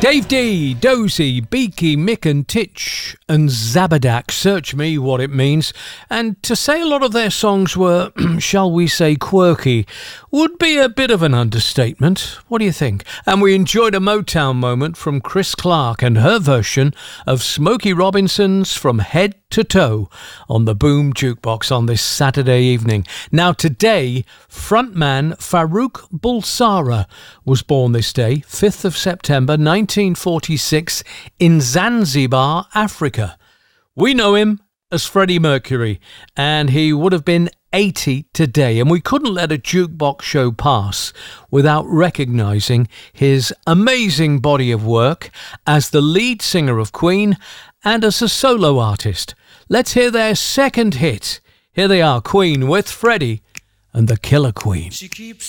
Dave D, Dozy, Beaky, Mick and Titch and Zabadak, search me what it means. And to say a lot of their songs were, shall we say, quirky, would be a bit of an understatement. What do you think? And we enjoyed a Motown moment from Chris Clark and her version of Smokey Robinson's From Head to Toe on the Boom Jukebox on this Saturday evening. Now today, frontman Farouk Bulsara was born this day, 5th of September 1946 in Zanzibar, Africa. We know him as Freddie Mercury, and he would have been 80 today, and we couldn't let a jukebox show pass without recognising his amazing body of work as the lead singer of Queen and as a solo artist. Let's hear their second hit. Here they are, Queen with Freddie and the Killer Queen. She keeps